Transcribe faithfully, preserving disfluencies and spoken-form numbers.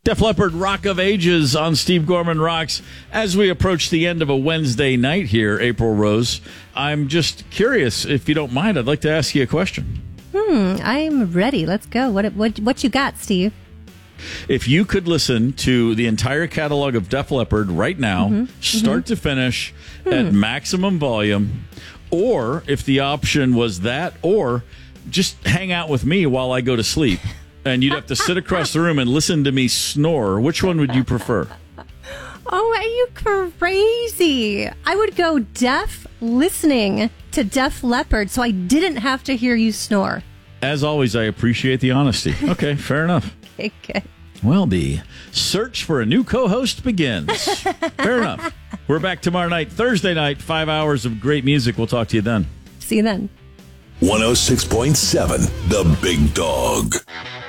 Def Leppard, Rock of Ages on Steve Gorman Rocks. As we approach the end of a Wednesday night here, April Rose, I'm just curious, if you don't mind, I'd like to ask you a question. Hmm, I'm ready. Let's go. What what what you got, Steve? If you could listen to the entire catalog of Def Leppard right now, mm-hmm. start mm-hmm. to finish hmm. at maximum volume, or if the option was that, or just hang out with me while I go to sleep, and you'd have to sit across the room and listen to me snore, which one would you prefer? Oh, are you crazy? I would go deaf listening to Def Leppard so I didn't have to hear you snore. As always, I appreciate the honesty. Okay, fair enough. Okay, good. Well, the search for a new co-host begins. Fair enough. We're back tomorrow night, Thursday night, five hours of great music. We'll talk to you then. See you then. one oh six point seven, The Big Dog.